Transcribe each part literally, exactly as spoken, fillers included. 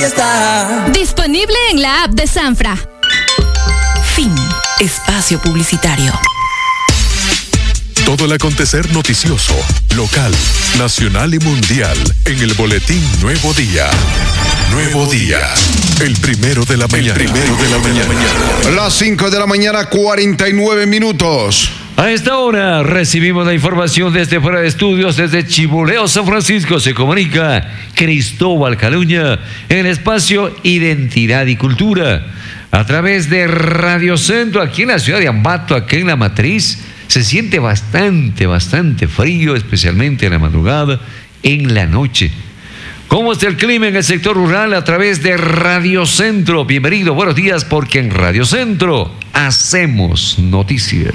está. Disponible en la app de Sanfra. Fin. Espacio publicitario. Todo el acontecer noticioso, local, nacional y mundial en el boletín Nuevo Día. Nuevo Día, el primero de la mañana. El primero de la mañana. Las cinco de la mañana, cuarenta y nueve minutos. A esta hora recibimos la información desde fuera de estudios, desde Chibuleo, San Francisco. Se comunica Cristóbal Caluña en el espacio Identidad y Cultura. A través de Radio Centro, aquí en la ciudad de Ambato, aquí en la matriz, se siente bastante, bastante frío, especialmente en la madrugada, en la noche. ¿Cómo está el clima en el sector rural? A través de Radio Centro. Bienvenido, buenos días, porque en Radio Centro hacemos noticia.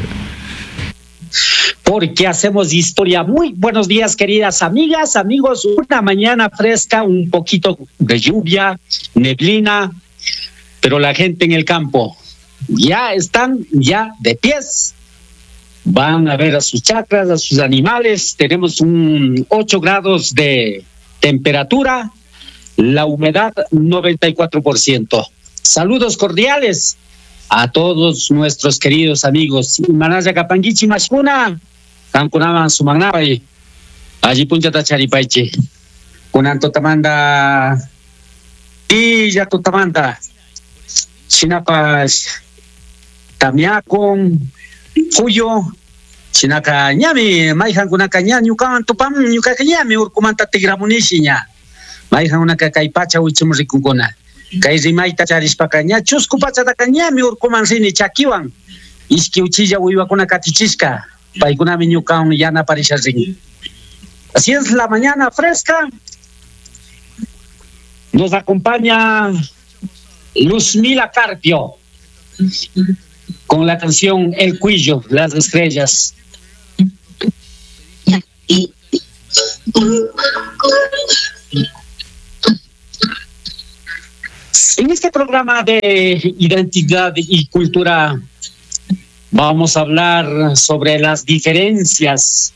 Porque hacemos historia. Muy buenos días, queridas amigas, amigos. Una mañana fresca, un poquito de lluvia, neblina, pero la gente en el campo ya están ya de pies. Van a ver a sus chacras, a sus animales. Tenemos un ocho grados de temperatura, la humedad noventa y cuatro por ciento. Saludos cordiales a todos nuestros queridos amigos. Manaya Kapangichi Mashkuna, Kankunaman Sumanabay, allí Punchata Charipaiche, Kunanto Tamanda, y ya Totamanda, Chinapas, Tamiakon, Cuyo, Chinaka Ñami, Maihan Kunaka Ña, Yukaman Tupam, Yukaka Ñami, Urkumanta Tigramunishiña, Maihan Unaka Kaipacha, Wichimrikuna. Kay rimayta charishpakaña chusku pachatacañami urkuman rini chakiwan iski uchilla uywakuna katichisca paykunami ñukawan yanaparisha rin. Así es la mañana fresca. Nos acompaña Luzmila Carpio con la canción El Cuillo, Las Estrellas. En este programa de identidad y cultura vamos a hablar sobre las diferencias.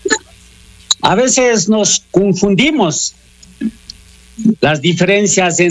A veces nos confundimos las diferencias en